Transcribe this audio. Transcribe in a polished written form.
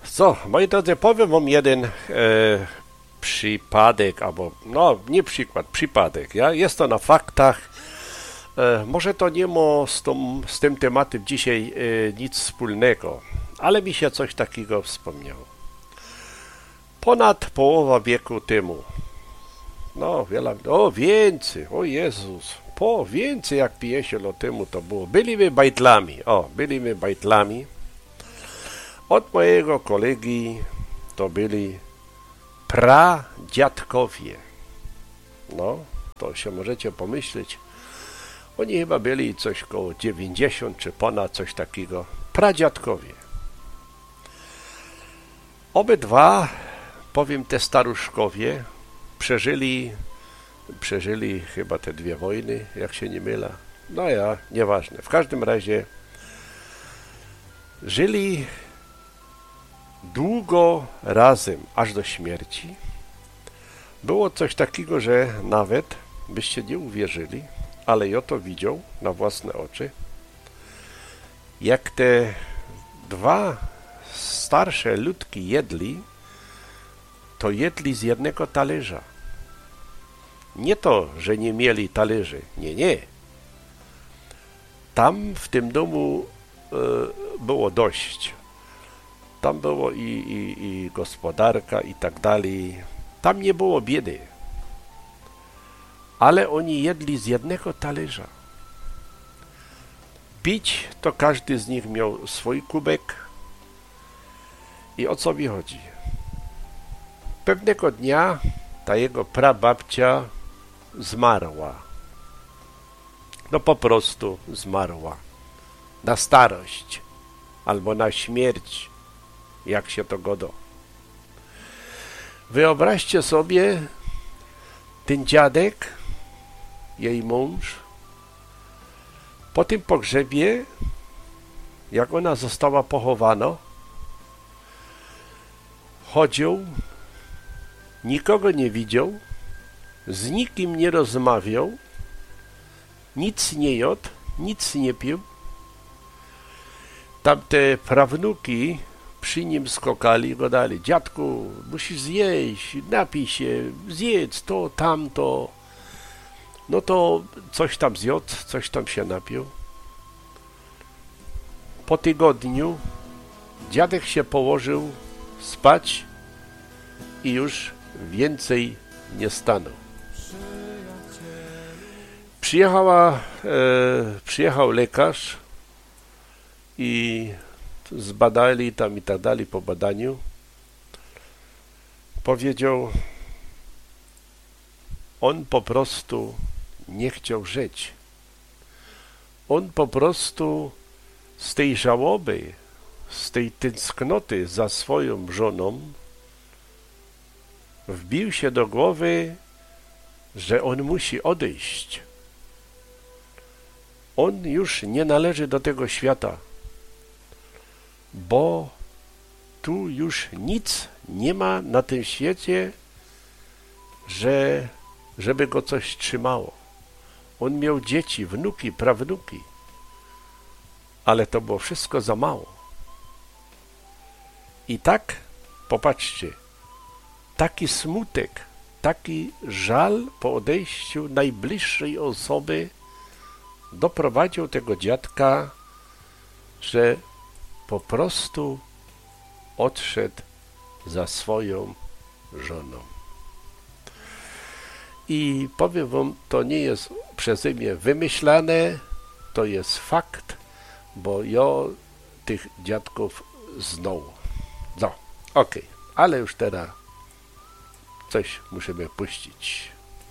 Co, moi drodzy, powiem wam jeden przypadek, albo, no nie przykład, przypadek. Ja? Jest to na faktach. Może to nie ma z tym tematem dzisiaj nic wspólnego, ale mi się coś takiego wspomniało. Ponad połowa wieku temu, no wiele, więcej, o Jezus, więcej jak 50 lat temu to było. Byliśmy bajtlami. Od mojego kolegi to byli pradziadkowie. No, to się możecie pomyśleć. Oni chyba byli coś koło 90 czy ponad coś takiego. Pradziadkowie. Obydwa, powiem, te staruszkowie przeżyli chyba te dwie wojny, jak się nie mylę. No ja, nieważne. W każdym razie żyli długo razem, aż do śmierci. Było coś takiego, że nawet byście nie uwierzyli, ale ja to widział na własne oczy, jak te dwa starsze ludki jedli, to jedli z jednego talerza. Nie to, że nie mieli talerzy, nie. Tam w tym domu było dość. Tam było i gospodarka i tak dalej. Tam nie było biedy. Ale oni jedli z jednego talerza. Pić to każdy z nich miał swój kubek. I o co mi chodzi? Pewnego dnia ta jego prababcia zmarła. No po prostu zmarła. Na starość. Albo na śmierć. Jak się to godo. Wyobraźcie sobie, ten dziadek, jej mąż, po tym pogrzebie, jak ona została pochowana, chodził, nikogo nie widział, z nikim nie rozmawiał, nic nie jadł, nic nie pił. Tamte prawnuki przy nim skokali i go dali. Dziadku, musisz zjeść, napij się, zjedz to, tamto. No to coś tam zjadł, coś tam się napił. Po tygodniu dziadek się położył spać i już więcej nie stanął. Przyjechał lekarz i zbadali tam i tak dalej po badaniu. Powiedział, on po prostu nie chciał żyć. On po prostu z tej żałoby, z tej tęsknoty za swoją żoną wbił się do głowy, że on musi odejść. On już nie należy do tego świata, bo tu już nic nie ma na tym świecie, żeby go coś trzymało. On miał dzieci, wnuki, prawnuki, ale to było wszystko za mało. I tak, popatrzcie, taki smutek, taki żal po odejściu najbliższej osoby doprowadził tego dziadka, że po prostu odszedł za swoją żoną. I powiem wam, to nie jest przeze mnie wymyślane, to jest fakt, bo ja tych dziadków znał. No, okej, ale już teraz coś musimy puścić.